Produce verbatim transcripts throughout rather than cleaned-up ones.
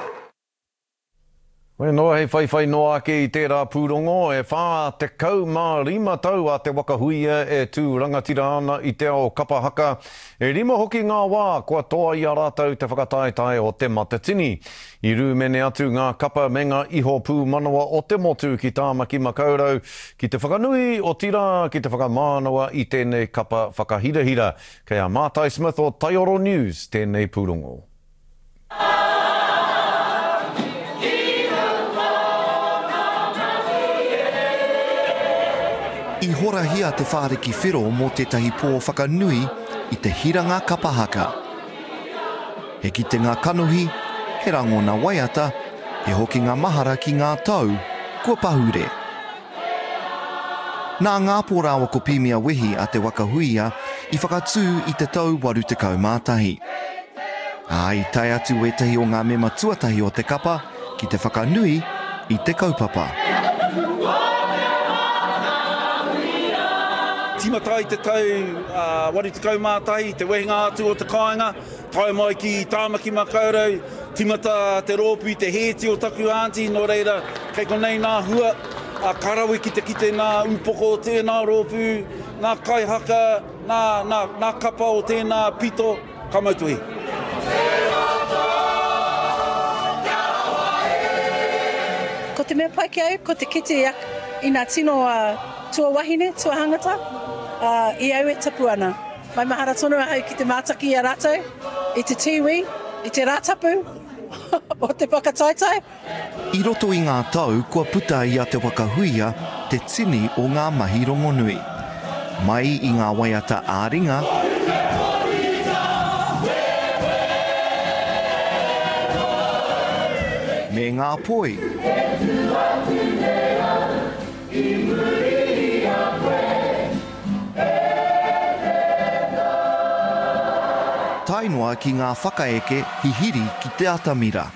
We noa hei whaiwhai noa ake I tērā pūrongo e whā te kau mā rima tau a te wakahuia e tū rangatira ana I te ao kapahaka. E rima hoki ngā wā kua toa I a rātou te whakataetae o te matatini. I rūmene atu ngā kapa me ngā iho pū manawa o te motu ki tāmaki makaurau, ki te whakanui o tira, ki te whakamānawa I tēnei kapa whakahirahira. Kei a Mātai Smith o Taioro News, tēnei pūrongo. I horahia te whāriki whiro mō tētahi pō whakanui I te hiranga kapahaka. He ki te ngā kanuhi, he rango ngā waiata, he hoki ngā mahara ki ngā tau, kua pahure. Nā ngā pōrawa ko pīmia wehi a te wakahuia I whakatū I te tau waru te kau mātahi. Ai tai atu e tahi o ngā mema tuatahi o te kapa ki te whakanui I te kaupapa. Timata I te tau, uh, wari te kau mātai, te wehinga atu o te kāinga, tai mai ki tāmaki makaurau, timata te rōpū, te hēti o taku ānti, no reira, kei konei nā hua, uh, karawe ki te kite nā upoko o tēnā rōpū, nā kaihaka, nā, nā, nā kapa o tēnā pito, kamautuhi. Ko te mea pai ki au, ko te kite I nā tino uh, tua wahine, tua hangata, uh, I au e tapu ana. Mai mahara tonu au ki te mātaki I a rātou, I te tiwi, I te rātapu, o te pakataitai. I roto I ngā tau, kua puta I a te wakahuia, te tini o ngā mahi rongonui. Mai I ngā waiata āringa, me ngā poi. Tainoa ki ngā whakaeke hihiri ki te atamira.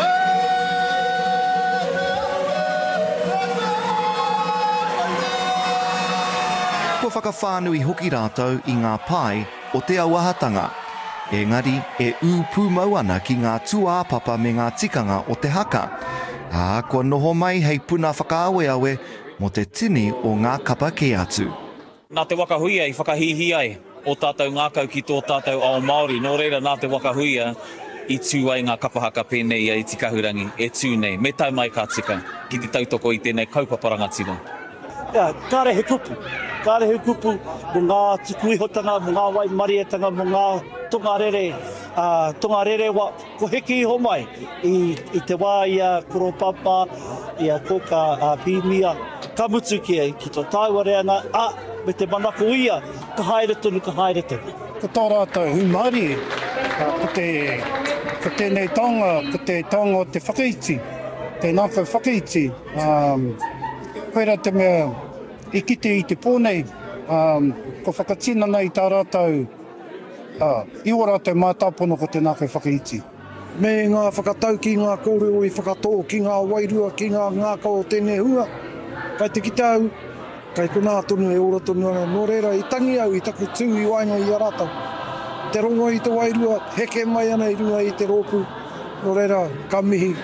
Kua whakawhānui hoki rātou I ngā pai o te auahatanga. Engari e ūpū mau ana ki ngā tuāpapa me ngā tikanga o te haka. Ā, kua noho mai hei puna whakaawe awe mo te tini o ngā kapa ke atu. Nā te wakahuia I whakahihi ai o tātou ngākau ki tō tātou ao Māori. Nō reira nā te wakahuia I tū ai ngā kapahaka pēnei ai tikahurangi e tū nei. Me tau mai kā tika ki te tautoko I tēnei kaupaparanga tino. Ia, kāre he kupu. Kāre he kupu mo ngā tukuihotanga, mo ngā wai marietanga, mo ngā tonga rere. Uh, tonga rere wa ko heki iho mai I, I te wā ia koropapa, ia koka uh, pīmia. Ka mutu ki ai, ki tō tāuareanga, a, me te manako ia, ka haere tonu, ka haere tonu. Ko tō rātou humari, uh, ko te, ko tēnei tonga, ko te tonga o te whakaiti, te nākau whakaiti. Um, Koera te mea, I kite I te pōnei, um, ko whakatina nei tā rātou, uh, I o rātou mātāpono ko te nākau whakaiti. Me ngā whakatau ki ngā kōrero I whakatō, ki ngā wairua, ki ngā ngākau o tēnei hua. Kai te kita au, kai ko nā tonu e ora tonu ana. Nō reira, I tangi au, I taku tū I wainga I a rātau. Te rongo I te wairua, heke mai ana I runga I te rōpū. Nō reira, ka mihi.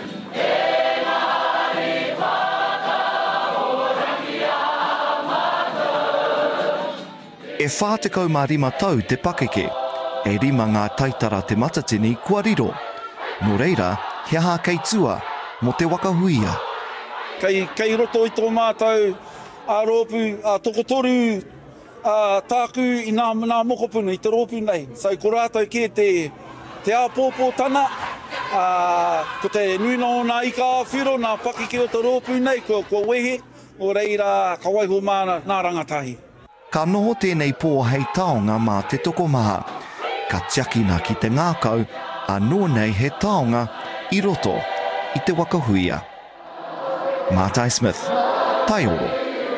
E whātekau mā rima tau te pakeke, e rima ngā taitara te matatini kua riro. Nō reira, he aha kei tua mo te wakahuia. Kei, kei roto I tō mātou, a rōpū, a tokotoru, a tāku I nā, nā mokopuna I te rōpū nei. Sau ko rātou ke te, te āpōpō tana, a, ko te nuina o nā ika āwhiro, nā pakeke o te rōpū nei, ko, ko wehe, o reira ka waiho māna nā rangatahi. Ka noho tēnei pō hei taonga mā te toko maha. Ka tiakina ki te ngākau, a nō nei he taonga I roto I te wakahuia. Mātai Smith, Taioro.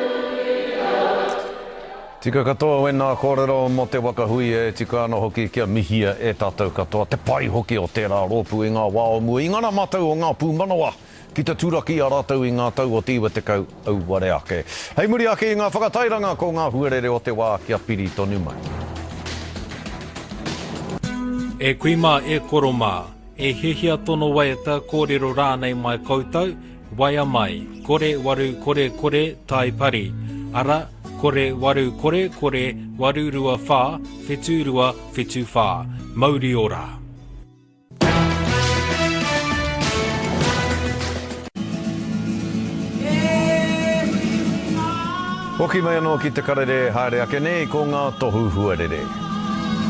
Tika katoa wena kōrero mo te wakahuia e tika ana hoki kia mihia e tātou katoa. Te pai hoki o tērā rōpū I ngā wā o mua. I ngana mātou o ngā pūmanawa. Ki te tūraki a rātou I ngā tau o tīwa te kau au ware ake. Hei muri ake I ngā whakatairanga ko ngā huarere o te wā kia piri tonu mai. E kuima e koroma, e hihia tono waiata kōrero rānei mai koutou, waia mai, kore waru kore kore tai pari, ara kore waru kore kore waru rua whā, whetu rua whetu whā, mauri ora. Hoki mai anō ki te karere haere ake nei ko ngā tohu huarere.